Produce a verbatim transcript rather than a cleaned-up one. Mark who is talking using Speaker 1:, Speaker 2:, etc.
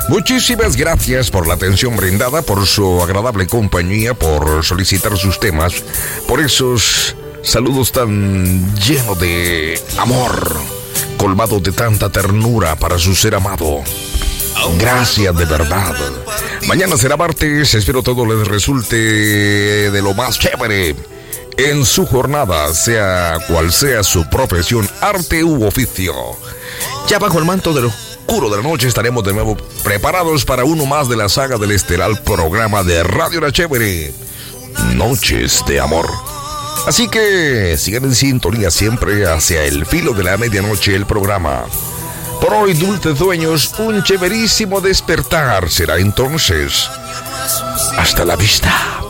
Speaker 1: Muchísimas gracias por la atención brindada, por su agradable compañía, por solicitar sus temas, por esos saludos tan llenos de amor, colmados de tanta ternura para su ser amado. Gracias de verdad. Mañana será martes, espero todo les resulte de lo más chévere en su jornada, sea cual sea su profesión, arte u oficio. Ya bajo el manto del oscuro de la noche estaremos de nuevo preparados para uno más de la saga del estelar programa de Radio La Chévere, Noches de Amor. Así que sigan en sintonía siempre hacia el filo de la medianoche el programa. Por hoy, dulces sueños, un chéverísimo despertar será entonces. Hasta la vista.